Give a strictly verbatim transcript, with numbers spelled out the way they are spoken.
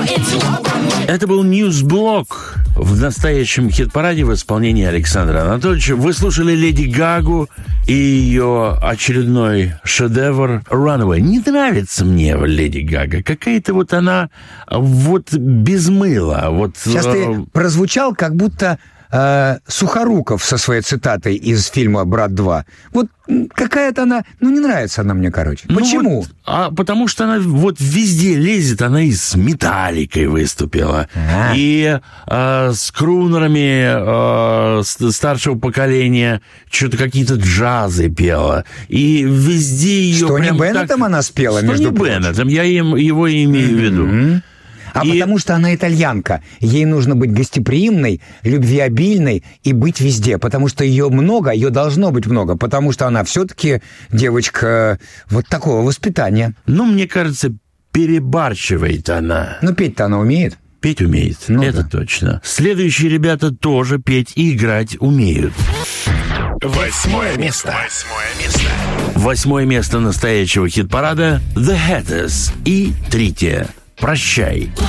Это был Ньюсблок в настоящем хит-параде в исполнении Александра Анатольевича. Вы слушали Леди Гагу и ее очередной шедевр «Runaway». Не нравится мне Леди Гага. Какая-то вот она вот без мыла. Вот... Сейчас ты прозвучал, как будто э, Сухоруков со своей цитатой из фильма «Брат два». Вот какая-то она... Ну, не нравится она мне, короче. Почему? Ну, вот, а потому что она вот везде лезет. Она и с «Металликой» выступила. А-а-а. И э, с крунерами э, старшего поколения что-то какие-то джазы пела. И везде ее... С Тони Беннетом так... она спела, с между прочим. С Тони Беннетом. Я им, его имею в виду. Mm-hmm. А и... потому что она итальянка. Ей нужно быть гостеприимной, любвеобильной и быть везде. Потому что ее много, ее должно быть много. Потому что она все-таки девочка вот такого воспитания. Ну, мне кажется, перебарщивает она. Ну, петь-то она умеет. Петь умеет, ну, это да. Точно. Следующие ребята тоже петь и играть умеют. Восьмое место. Восьмое место. Восьмое место настоящего хит-парада «The Hatters» и третье «Прощай».